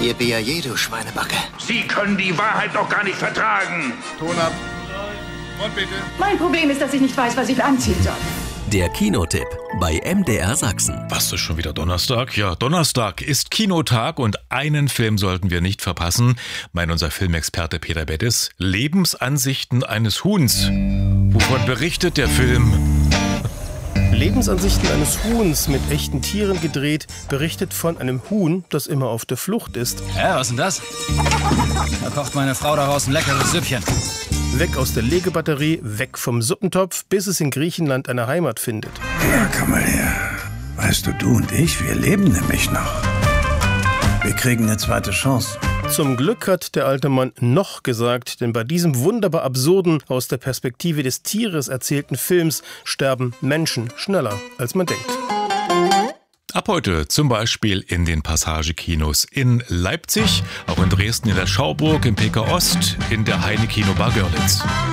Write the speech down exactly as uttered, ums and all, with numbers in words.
Ihr B A J, du Schweinebacke. Sie können die Wahrheit doch gar nicht vertragen. Ton ab. Und bitte. Mein Problem ist, dass ich nicht weiß, was ich anziehen soll. Der Kinotipp bei M D R Sachsen. Was, ist schon wieder Donnerstag? Ja, Donnerstag ist Kinotag und einen Film sollten wir nicht verpassen, meint unser Filmexperte Peter Bettis. Lebensansichten eines Huhns. Wovon berichtet der Film? Lebensansichten eines Huhns mit echten Tieren gedreht, berichtet von einem Huhn, das immer auf der Flucht ist. Hä, was ist denn das? Da kocht meine Frau daraus ein leckeres Süppchen. Weg aus der Legebatterie, weg vom Suppentopf, bis es in Griechenland eine Heimat findet. Ja, komm mal her. Weißt du, du und ich, wir leben nämlich noch. Wir kriegen eine zweite Chance. Zum Glück hat der alte Mann noch gesagt, denn bei diesem wunderbar absurden, aus der Perspektive des Tieres erzählten Films sterben Menschen schneller, als man denkt. Ab heute zum Beispiel in den Passagekinos in Leipzig, auch in Dresden in der Schauburg, im P K Ost, in der Heine Kino Bar Görlitz.